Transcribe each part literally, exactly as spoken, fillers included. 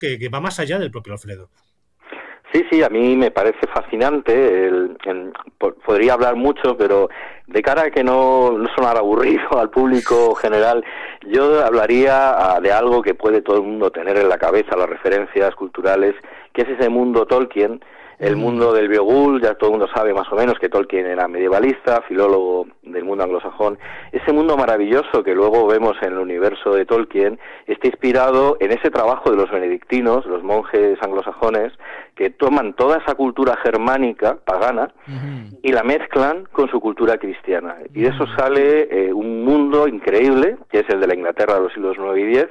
que, que va más allá del propio Alfredo. Sí, sí, a mí me parece fascinante. El, el, podría hablar mucho, pero de cara a que no, no sonara aburrido al público general, yo hablaría de algo que puede todo el mundo tener en la cabeza, las referencias culturales, que es ese mundo Tolkien, el mundo del Beowulf. Ya todo el mundo sabe más o menos que Tolkien era medievalista, filólogo del mundo anglosajón. Ese mundo maravilloso que luego vemos en el universo de Tolkien está inspirado en ese trabajo de los benedictinos, los monjes anglosajones, que toman toda esa cultura germánica, pagana, uh-huh. y la mezclan con su cultura cristiana. Y de eso sale eh, un mundo increíble, que es el de la Inglaterra de los siglos nueve y diez,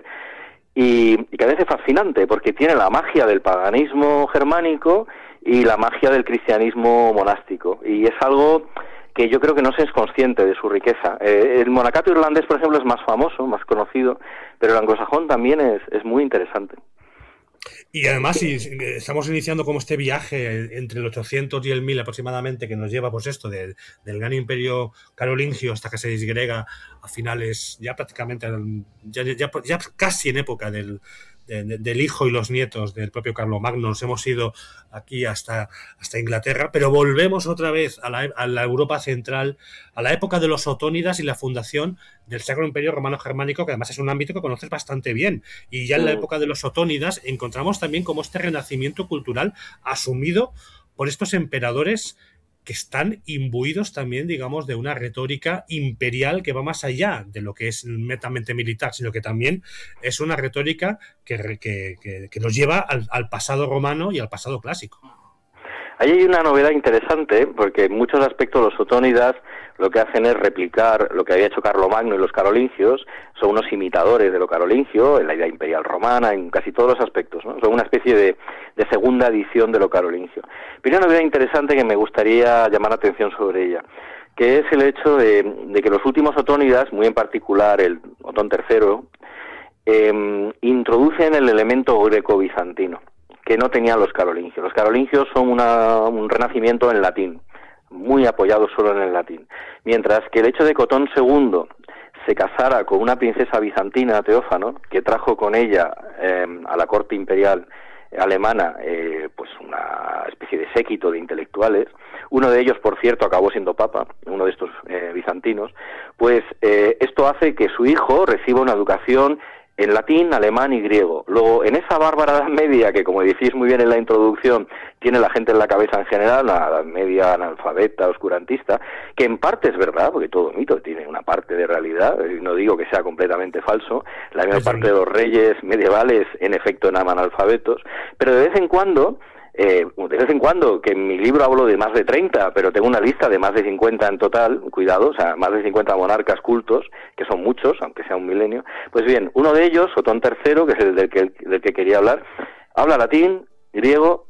y, y que a veces es fascinante, porque tiene la magia del paganismo germánico y la magia del cristianismo monástico, y es algo que yo creo que no se es consciente de su riqueza. Eh, el monacato irlandés, por ejemplo, es más famoso, más conocido, pero el anglosajón también es, es muy interesante. Y además, si estamos iniciando como este viaje entre el ochocientos y el mil aproximadamente, que nos lleva pues esto de, del gran imperio carolingio hasta que se disgrega a finales, ya prácticamente, ya, ya, ya casi en época del, de, de, del hijo y los nietos del propio Carlomagno, nos hemos ido aquí hasta, hasta Inglaterra, pero volvemos otra vez a la, a la Europa central, a la época de los otónidas y la fundación del Sacro Imperio Romano Germánico, que además es un ámbito que conoces bastante bien. Y ya en la época de los otónidas encontramos también como este renacimiento cultural asumido por estos emperadores que están imbuidos también, digamos, de una retórica imperial que va más allá de lo que es netamente militar, sino que también es una retórica que, que, que, que nos lleva al, al pasado romano y al pasado clásico. Ahí hay una novedad interesante, porque en muchos aspectos los otónidas lo que hacen es replicar lo que había hecho Carlomagno y los carolingios. Son unos imitadores de lo carolingio, en la idea imperial romana, en casi todos los aspectos, ¿no? Son una especie de, de segunda edición de lo carolingio. Pero hay una novedad interesante que me gustaría llamar la atención sobre ella, que es el hecho de, de que los últimos otónidas, muy en particular el Otón tercero, eh, introducen el elemento greco-bizantino, que no tenían los carolingios. Los carolingios son una, un renacimiento en latín, muy apoyado solo en el latín. Mientras que el hecho de que Otón segundo se casara con una princesa bizantina, Teófano, que trajo con ella eh, a la corte imperial alemana eh, pues una especie de séquito de intelectuales, uno de ellos, por cierto, acabó siendo papa, uno de estos eh, bizantinos, pues eh, esto hace que su hijo reciba una educación en latín, alemán y griego. Luego, en esa bárbara Edad Media, que como decís muy bien en la introducción, tiene la gente en la cabeza en general, una Edad Media analfabeta, oscurantista, que en parte es verdad, porque todo mito tiene una parte de realidad, no digo que sea completamente falso, la mayor parte de los reyes medievales en efecto eran analfabetos, pero de vez en cuando... Eh, de vez en cuando, que en mi libro hablo de más de treinta, pero tengo una lista de más de cincuenta en total, cuidado, o sea, más de cincuenta monarcas cultos, que son muchos, aunque sea un milenio. Pues bien, uno de ellos, Otón tercero, que es el del que, del que quería hablar, habla latín, griego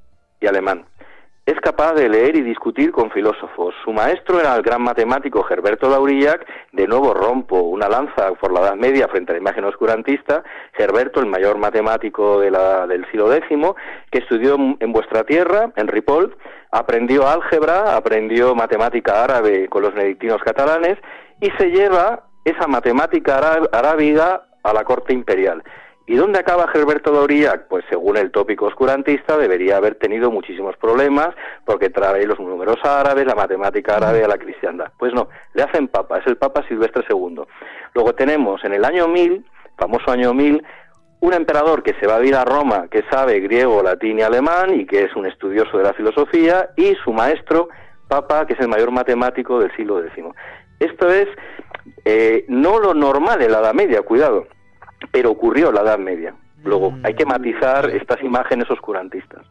y alemán. Es capaz de leer y discutir con filósofos. Su maestro era el gran matemático Herberto d'Aurillac. De nuevo rompo una lanza por la Edad Media frente a la imagen oscurantista. Herberto, el mayor matemático de la, del siglo décimo, que estudió en vuestra tierra, en Ripoll, aprendió álgebra, aprendió matemática árabe con los benedictinos catalanes y se lleva esa matemática arábiga a la corte imperial. ¿Y dónde acaba Herberto d'Aurillac? Pues según el tópico oscurantista debería haber tenido muchísimos problemas porque trae los números árabes, la matemática árabe a la cristiandad. Pues no, le hacen papa, es el Papa Silvestre segundo. Luego tenemos en el año mil, famoso año mil, un emperador que se va a ir a Roma, que sabe griego, latín y alemán y que es un estudioso de la filosofía, y su maestro, Papa, que es el mayor matemático del siglo décimo. Esto es eh, no lo normal en la Edad Media, cuidado, pero ocurrió en la Edad Media. Luego, hay que matizar estas imágenes oscurantistas.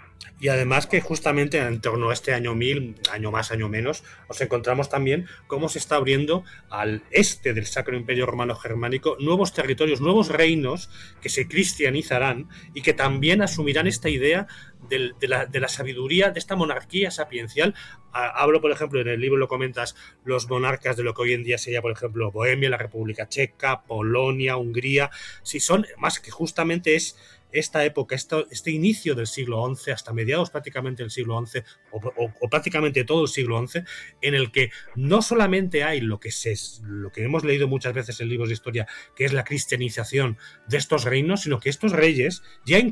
Y además que justamente en torno a este año mil, año más, año menos, nos encontramos también cómo se está abriendo al este del Sacro Imperio Romano Germánico nuevos territorios, nuevos reinos que se cristianizarán y que también asumirán esta idea de, de, la, de la sabiduría, de esta monarquía sapiencial. Hablo, por ejemplo, en el libro lo comentas, los monarcas de lo que hoy en día sería, por ejemplo, Bohemia, la República Checa, Polonia, Hungría. Si son, más que justamente es esta época, esto, este inicio del siglo once, hasta mediados prácticamente del siglo once, o, o, o prácticamente todo el siglo once, en el que no solamente hay lo que, se, lo que hemos leído muchas veces en libros de historia, que es la cristianización de estos reinos, sino que estos reyes ya